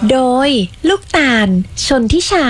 โดยลูกตาลชนทิชา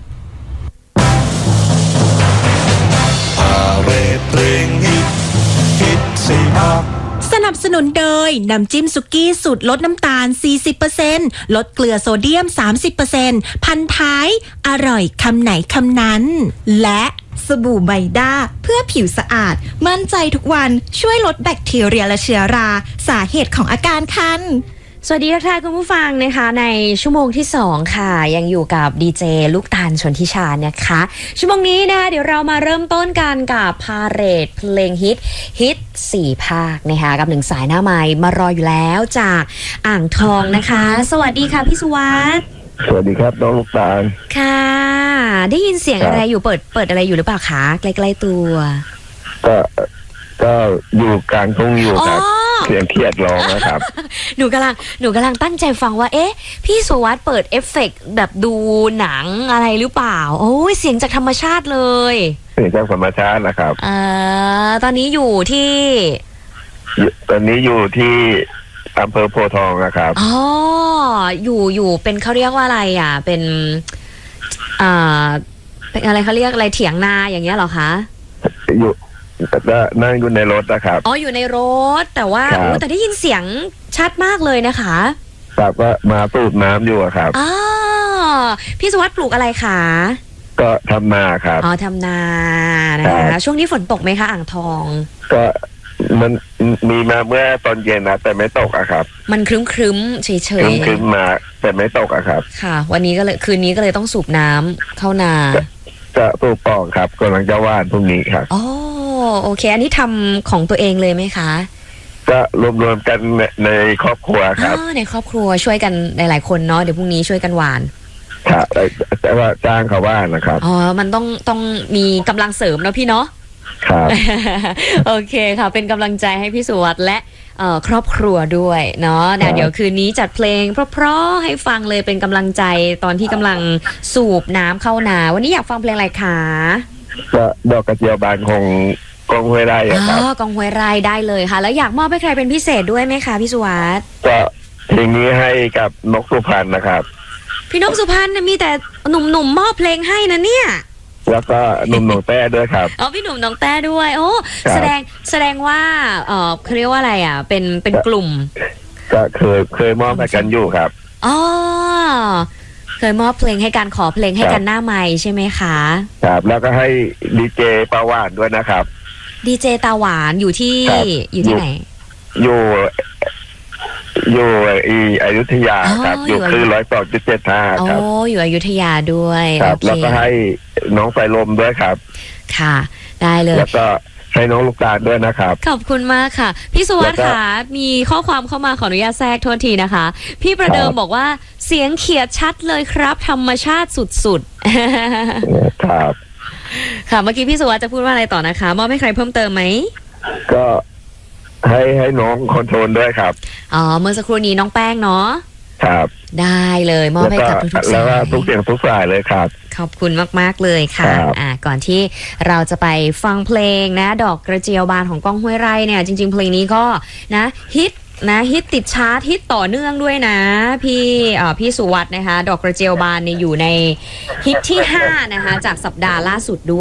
สนับสนุนโดยน้ำจิ้มสุกี้สูตรลดน้ำตาล 40% ลดเกลือโซเดียม 30% พันท้ายอร่อยคำไหนคำนั้นและสบู่ไบด้าเพื่อผิวสะอาดมั่นใจทุกวันช่วยลดแบคทีเรียและเชื้อราสาเหตุของอาการคันสวัสดีทักทายคุณผู้ฟังนะคะในชั่วโมงที่2ค่ะยังอยู่กับดีเจลูกตาลชนทิชานะคะชั่วโมงนี้นะคะเดี๋ยวเรามาเริ่มต้นกันกับพาเหรดเพลงฮิต4ภาคนะคะกับ1สายหน้าไมค์มารออยู่แล้วจากอ่างทองนะคะสวัสดีค่ะพี่สุวัสดิ์สวัสดีครับน้องลูกตาลค่ะได้ยินเสียงอะไรอยู่เปิดอะไรอยู่หรือเปล่าคะใกล้ๆตัวก็อยู่กลางทุ่งอยู่ครับเสียงเครียดร้องนะครับหนูกำลังตั้งใจฟังว่าเอ๊ะพี่สุวัสดิ์เปิดเอฟเฟกต์แบบดูหนังอะไรหรือเปล่าโอ้ยเสียงจากธรรมชาติเลยเสียงจากธรรมชาตินะครับตอนนี้อยู่ที่อำเภอโพธิ์ทองนะครับอ๋ออยู่เป็นเขาเรียกว่าอะไรอ่ะเป็นเป็นอะไรเขาเรียกอะไรเถียงนาอย่างเงี้ยเหรอคะอยู่นั่งอยู่ในรถนะครับอ๋ออยู่ในรถแต่ว่าแต่ได้ยินเสียงชัดมากเลยนะคะครับว่ามาสูบน้ำอยู่ครับอ๋อพี่สุวัสดิ์ปลูกอะไรคะก็ทำนาครับอ๋อทำนานะคะช่วงนี้ฝนตกไหมคะอ่างทองก็มันมีมาเมื่อตอนเย็นนะแต่ไม่ตกอะครับมันครึ้มเฉยครึ้มมาแต่ไม่ตกอะครับค่ะวันนี้ก็เลยคืนนี้ก็เลยต้องสูบน้ำเข้านาจะปลูกปองครับกำลังจะว่านพรุ่งนี้ครับอ๋อโอเคอันนี้ทำของตัวเองเลยไหมคะก็รวมๆกันในครอบครัวครับในครอบครัวช่วยกันหลายๆคนเนาะเดี๋ยวพรุ่งนี้ช่วยกันหว่านครับแต่ว่าจ้างเขาว่านนะครับอ๋อมันต้องมีกำลังเสริมเนาะพี่เนาะครับโอเคค่ะเป็นกำลังใจให้พี่สุวัสดิ์และครอบครัวด้วยเนาะเดี๋ยวคืนนี้จัดเพลงเพราะๆให้ฟังเลยเป็นกำลังใจตอนที่กำลังสูบน้ำเข้านาวันนี้อยากฟังเพลงอะไรคะก็ดอกกระเจียวบานของกองห้วยไร่ครับกองห้วยไร่ได้เลยค่ะแล้วอยากมอบให้ใครเป็นพิเศษด้วยไหมคะพี่สุวัสดิ์ก็เพลงนี้ให้กับนกสุพรรณนะครับพี่นกสุพรรณมีแต่หนุ่มๆมอบเพลงให้นะเนี่ยแล้วก็หนุ่มน้องแต้ด้วยครับพี่หนุ่มน้องแต้ด้วยโอ้แสดงว่าเขาเรียกว่าอะไรอ่ะเป็นกลุ่มก็เคยมอบให้กันอยู่ครับอ๋อเคยมอบเพลงให้กันขอเพลงให้กันหน้าไมค์ใช่ไหมคะครับแล้วก็ให้ดีเจปาหวานด้วยนะครับดีเจตาหวานอยู่ที่ไหนอยู่อยุธยาครับอยู่คือ102.75ครับอยู่อยุธยาด้วยครับแล้วก็ให้น้องไฟลมด้วยครับค่ะได้เลยแล้วก็ให้น้องลูกตาลด้วยนะครับขอบคุณมากค่ะพี่สุวัสดิ์ค่ะมีข้อความเข้ามาขออนุญาตแทรกโทษทีนะคะพี่ประเดิมบอกว่าเสียงเขียดชัดเลยครับธรรมชาติสุดๆครับค่ะเมื่อกี้พี่สุวัสดิ์จะพูดว่าอะไรต่อนะคะมอบให้ใครเพิ่มเติมไหมก็ให้น้องคอนโทรลด้วยครับเมื่อสักครู่นี้น้องแป้งเนาะครับได้เลยมอบให้กับทุกสายแล้วก็ทุกเสียงทุกสายเลยครับขอบคุณมากๆเลยค่ะก่อนที่เราจะไปฟังเพลงนะดอกกระเจียวบานของก้องห้วยไร่เนี่ยจริงๆเพลงนี้ก็นะฮิตติดชาร์ตฮิตต่อเนื่องด้วยนะพี่สุวัสดิ์นะคะดอกกระเจียวบานเนี่ยอยู่ในฮิตที่5นะคะจากสัปดาห์ล่าสุดด้วย